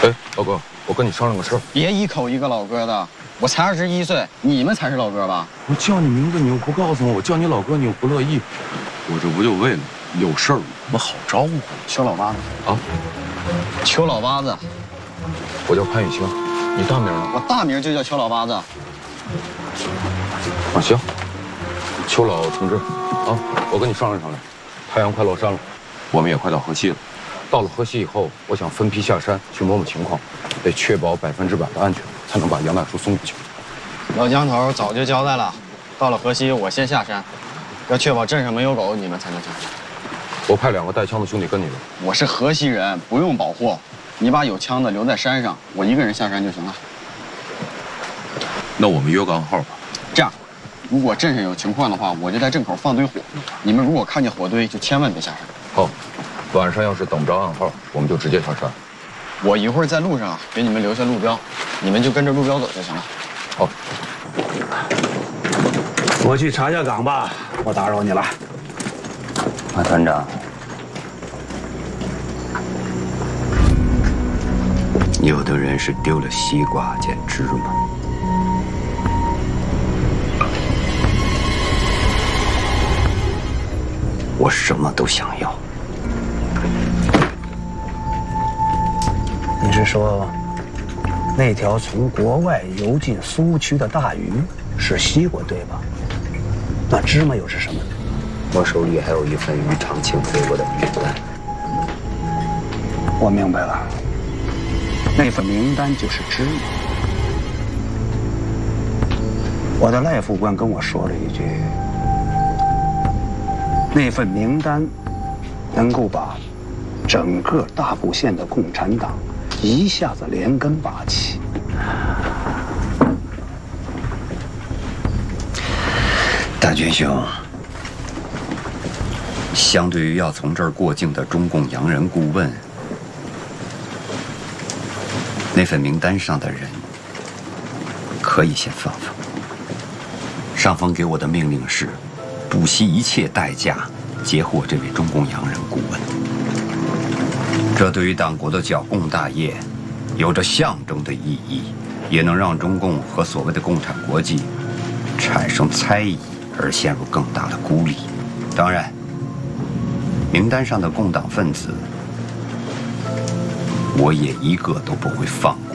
哎，老哥，我跟你商量个事儿。 别一口一个老哥的，我才21岁，你们才是老哥吧？ 我叫你名字你又不告诉我，我叫你老哥你又不乐意，我这不就为了有事儿我们好招呼？ 邱老八子啊， 邱老八子， 我叫潘雨清，你大名呢？ 我大名就叫邱老八子。 啊，行，邱老同志，啊，我跟你商量商量，太阳快落山了，我们也快到河西了。到了河西以后，我想分批下山去摸摸情况，得确保100%的安全，才能把杨大叔送回去。 老江头早就交代了，到了河西我先下山，要确保镇上没有狗，你们才能下山。 我派2个带枪的兄弟跟你了。 我是河西人，不用保护，你把有枪的留在山上，我一个人下山就行了。 那我们约个暗号吧。 这样，如果镇上有情况的话，我就在镇口放堆火，你们如果看见火堆，就千万别下山。 好。晚上要是等不着暗号，我们就直接下山。 我一会儿在路上给你们留下路标，你们就跟着路标走就行了。 好。 我去查下岗吧，我打扰你了。 马团长，有的人是丢了西瓜捡芝麻。我什么都想要。 你是说，那条从国外游进苏区的大鱼是西瓜，对吧？那芝麻又是什么呢？ 我手里还有一份于长青给我的名单。 我明白了，那份名单就是芝麻。我的赖副官跟我说了一句，那份名单能够把整个大埔县的共产党一下子连根拔起。 大军兄，相对于要从这儿过境的中共洋人顾问，那份名单上的人可以先放放。上峰给我的命令是，不惜一切代价截获这位中共洋人顾问。这对于党国的剿共大业有着象征的意义，也能让中共和所谓的共产国际产生猜疑，而陷入更大的孤立。当然，名单上的共党分子，我也一个都不会放过。